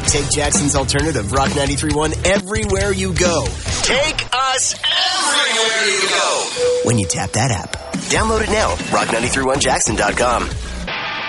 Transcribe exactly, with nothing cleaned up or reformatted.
Take Jackson's alternative, Rock ninety-three point one, everywhere you go. Take us everywhere you go when you tap that app. Download it now, rock nine three one jackson dot com.